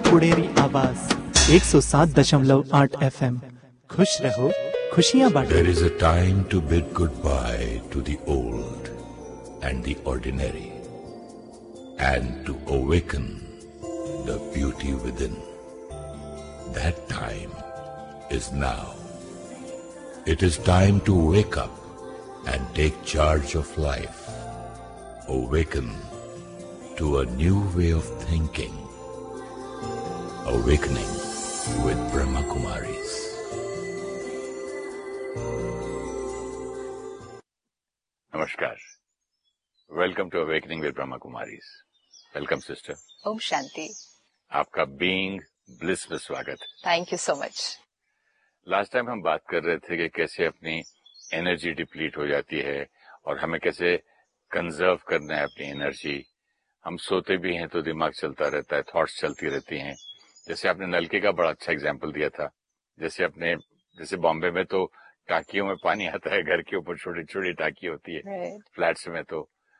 उड़ेरी आवाज 107.8 FM। खुश रहो, खुशियां बांटो। There is a time to bid goodbye to the old and the ordinary, and to awaken the beauty within. That time is now. It is time to wake up and take charge of life. Awaken to a new way of thinking. Awakening with Brahma Kumaris. Namaskar. Welcome to Awakening with Brahma Kumaris. Welcome, sister. Om Shanti. आपका being bliss में स्वागत है। Thank you so much. Last time हम बात कर रहे थे कि कैसे अपनी एनर्जी डिप्लीट हो जाती है और हमें कैसे कंजर्व करना है अपनी एनर्जी। हम सोते भी हैं तो दिमाग चलता रहता है, थॉट्स चलती रहती हैं। जैसे आपने नलके का बड़ा अच्छा एग्जांपल दिया था। जैसे बॉम्बे में तो टांकियों में पानी आता है, घर के ऊपर छोटी छोटी टांकी होती है, फ्लैट्स में तो